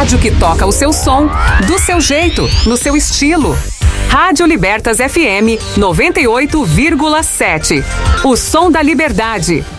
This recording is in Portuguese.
rádio que toca o seu som, do seu jeito, no seu estilo. Rádio Libertas FM 98,7. O som da liberdade.